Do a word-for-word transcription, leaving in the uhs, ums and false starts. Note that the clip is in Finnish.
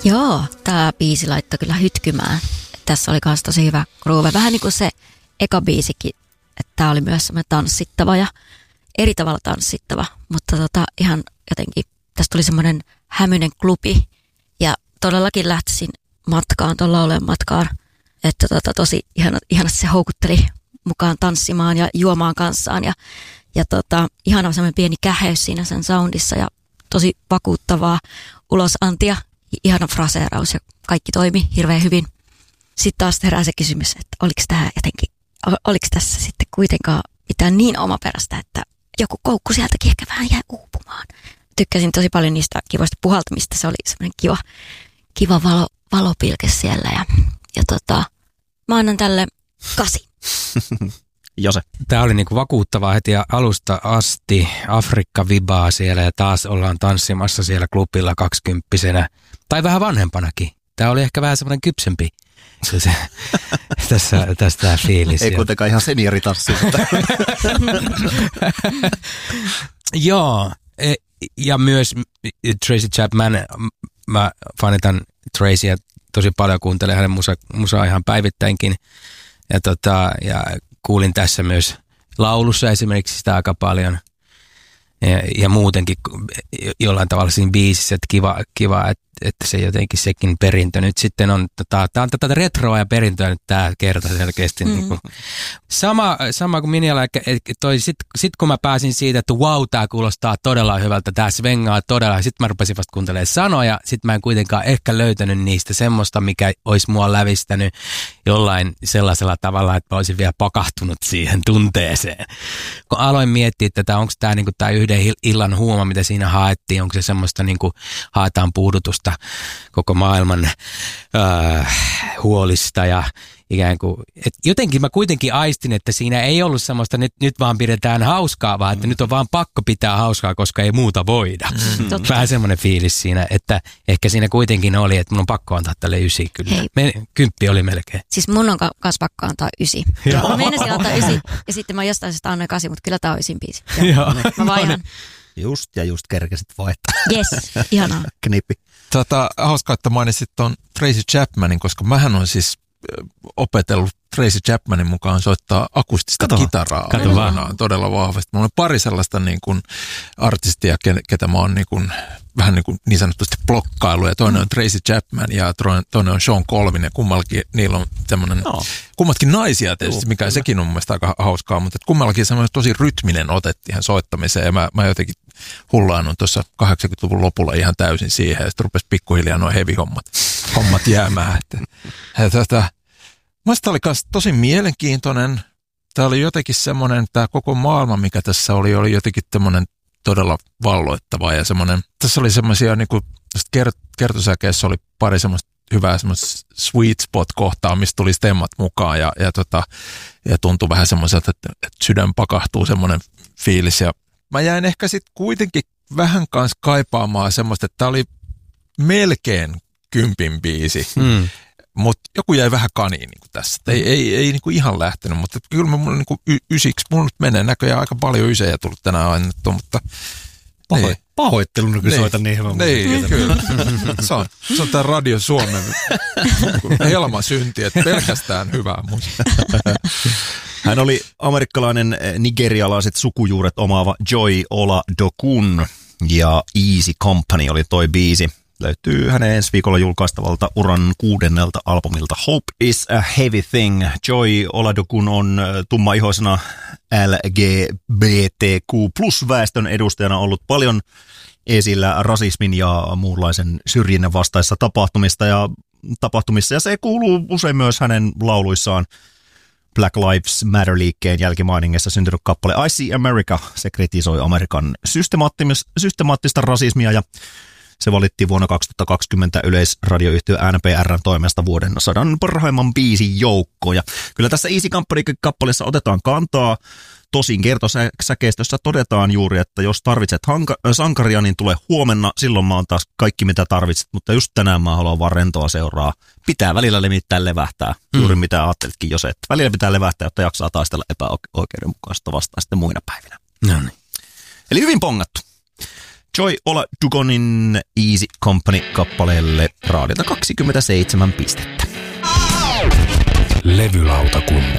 Joo, tää biisi laittoi kyllä hytkymään. Tässä oli myös tosi hyvä groove. Vähän niin kuin se eka biisikin, että tää oli myös semmoinen tanssittava ja eri tavalla tanssittava. Mutta tota, ihan jotenkin tästä tuli semmoinen hämyinen klubi ja todellakin lähtisin matkaan, tuon laulujen matkaan. Että tota, tosi ihana, ihanasti se houkutteli mukaan tanssimaan ja juomaan kanssaan ja, ja tota, ihana semmoinen pieni käheys siinä sen soundissa ja tosi vakuuttavaa ulosantia, ihana fraseeraus ja kaikki toimi hirveän hyvin. Sitten taas herää se kysymys, että oliko tämä jotenkin, oliko tässä sitten kuitenkaan mitään niin omaperäistä, että joku koukku sieltäkin ehkä vähän jäi uupumaan. Tykkäsin tosi paljon niistä kivoista puhaltamista, se oli semmoinen kiva, kiva valo, valopilke siellä ja, ja tota, mä annan tälle kasi. Jose. Tämä oli niinku vakuuttavaa heti alusta asti. Afrikka-vibaa siellä ja taas ollaan tanssimassa siellä klubilla kaksikymppisenä. Tai vähän vanhempanakin. Tämä oli ehkä vähän semmoinen kypsempi. Se, se, tässä, tästä fiilis. Ei kuitenkaan ihan senioritanssi. Joo. Ja myös Tracy Chapman. Mä fanitan Tracyä tosi paljon, kuuntelen hänen musa, musaa ihan päivittäinkin. Ja, tota, ja kuulin tässä myös laulussa esimerkiksi sitä aika paljon. Ja, ja muutenkin jollain tavalla siinä biisissä, että kiva, kiva että, että se jotenkin sekin perintö nyt sitten on, tota, tämä on tätä retroa ja perintöä nyt tämä kerta selkeästi. Mm. Niin kuin. Sama, sama kuin Minjalla, sitten sit kun mä pääsin siitä, että wow, tämä kuulostaa todella hyvältä, tämä svengaa todella, sitten mä rupesin vasta kuuntelemaan sanoja, sitten mä en kuitenkaan ehkä löytänyt niistä semmoista, mikä olisi mua lävistänyt jollain sellaisella tavalla, että mä olisin vielä pakahtunut siihen tunteeseen. Kun aloin miettiä tätä, onko tämä niinku tämä yhden illan huuma, mitä siinä haettiin, onko se semmoista niinku haetaan puudutusta koko maailman äh, huolista ja ikään kuin, et jotenkin mä kuitenkin aistin, että siinä ei ollut semmoista, nyt, nyt vaan pidetään hauskaa, vaan että nyt on vaan pakko pitää hauskaa, koska ei muuta voida. Mm. Vähän semmoinen fiilis siinä, että ehkä siinä kuitenkin oli, että mun on pakko antaa tälle ysi kyllä. Me, kymppi oli melkein. Siis mun on myös pakko antaa ysi. Mä meinasin antaa ysi ja sitten mä jostain sitä annoin kasi, mutta kyllä tää on ysin biisi. Joo. Mä vaihan. Just ja just kerkesit vaihtaa. Yes, ihanaa. Knippi. Tota, hauskaa, että mainitsit tuon Tracy Chapmanin, koska mähän on siis opetellut Tracy Chapmanin mukaan soittaa akustista Kato, kitaraa. Kato vaan. Todella vahvasti. Mulla on pari sellaista niin kuin artistia, ketä mä oon niin kuin, vähän niin, kuin niin sanotusti blokkailu. Ja toinen on Tracy Chapman ja toinen on Sean Colvin. Ja kummallakin niillä on semmoinen, no. kummatkin naisia tietysti, mikä Juh, sekin on mun mielestä aika hauskaa. Mutta kummallakin semmoinen tosi rytminen ote ihan soittamiseen. Ja mä, mä jotenkin hullaannut tuossa kahdeksankymmentäluvun lopulla ihan täysin siihen. Ja sitten rupesi pikkuhiljaa nuo heavy-hommat hommat jäämään. Ja tätä, mielestäni oli myös tosi mielenkiintoinen. Tämä oli jotenkin semmoinen, tämä koko maailma, mikä tässä oli, oli jotenkin tämmöinen todella valloittava ja semmoinen, tässä oli semmoisia niin kuin kertosäkeessä oli pari semmoista hyvää semmoista sweet spot kohtaa, mistä tuli stemmat mukaan ja, ja, tota, ja tuntui vähän semmoiselta, että, että sydän pakahtuu semmoinen fiilis ja mä jäin ehkä sitten kuitenkin vähän kanssa kaipaamaan semmoista, että tämä oli melkein kympin biisi. Mm. Mutta joku jäi vähän kaniin niin kuin tässä. Ei, ei, ei niin kuin ihan lähtenyt, mutta kyllä mulla niin kuin y- ysiksi, mulla nyt menee näköjään aika paljon ysejä tullut tänään annettu, mutta Paho- niin. Pahoittelun, kun soitan niin hyvän musiikin. Niin, kyllä. se on, se on tämä Radio Suomen helma synti, että pelkästään hyvää musiikkia. Hän oli amerikkalainen nigerialaiset sukujuuret omaava Joy Oladokun ja Easy Company oli toi biisi. Löytyy hänen ensi viikolla julkaistavalta uran kuudennelta albumilta Hope is a Heavy Thing. Joy Oladokun on tummaihoisena L G B T Q plus väestön edustajana ollut paljon esillä rasismin ja muunlaisen syrjinnän vastaissa tapahtumista ja tapahtumissa. Ja se kuuluu usein myös hänen lauluissaan. Black Lives Matter-liikkeen jälkimainingissa syntynyt kappale I See America. Se kritisoi Amerikan systemaattista rasismia ja se valittiin vuonna kaksituhattakaksikymmentä yleisradioyhtiö N P R:n toimesta vuoden sadan parhaimman biisin joukkoon. Ja kyllä tässä Easy Company-kappaleessa otetaan kantaa. Tosin kertosäkeistössä todetaan juuri, että jos tarvitset hanka- sankaria, niin tule huomenna. Silloin mä oon taas kaikki, mitä tarvitset. Mutta just tänään mä haluan vaan rentoa seuraa. Pitää välillä limittäin levähtää. Mm. Juuri mitä ajattelitkin, jos et. Välillä pitää levähtää, jotta jaksaa taistella epäoikeudenmukaista vastaan sitten muina päivinä. No niin. Eli hyvin pongattu. Joy Oladugonin Easy Company-kappaleelle Raadiota kaksikymmentäseitsemän pistettä. Levylautakunta.